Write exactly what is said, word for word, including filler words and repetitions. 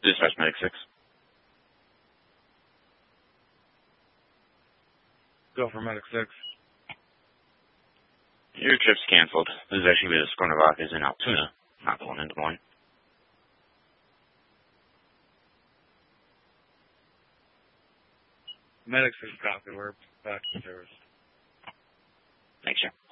Dispatch Medic six. Go for Medic six. Your trip's canceled. This is actually where the Skornovac is in Altoona, not the one in Des Moines. Medic six copy. We're back to service. Thanks, sir.